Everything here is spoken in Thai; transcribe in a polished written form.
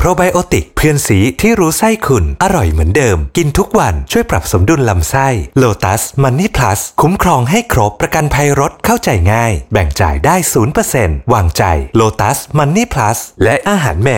รไบโอติกเพื่อนสีที่รู้ไส้คุณอร่อยเหมือนเดิมกินทุกวันช่วยปรับสมดุลลำไส้ Lotus Money Plus คุ้มครองให้ครบประกันภัยรถเข้าใจง่ายแบ่งจ่ายได้ 0% วางใจ Lotus Money Plus และอาหารแมว